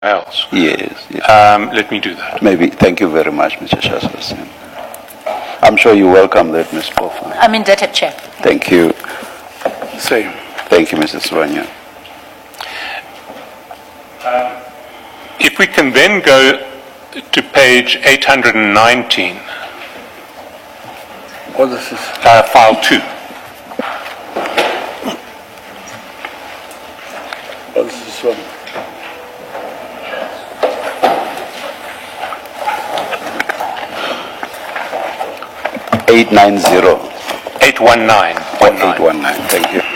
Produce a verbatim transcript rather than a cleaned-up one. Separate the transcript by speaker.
Speaker 1: else.
Speaker 2: Yes, yes.
Speaker 1: Um, let me do that.
Speaker 2: Maybe. Thank you very much, Mister Shasas. I'm sure you welcome that, Miz Pofa.
Speaker 3: I'm indebted, Chair.
Speaker 2: Thank you.
Speaker 1: Same.
Speaker 2: Thank you, Missus Swanya.
Speaker 1: Um, if we can then go to page eight hundred nineteen.
Speaker 4: What is this?
Speaker 1: Uh, file two.
Speaker 4: What is this one?
Speaker 2: eight nine zero.
Speaker 1: eight one nine.
Speaker 2: eight one nine, thank you.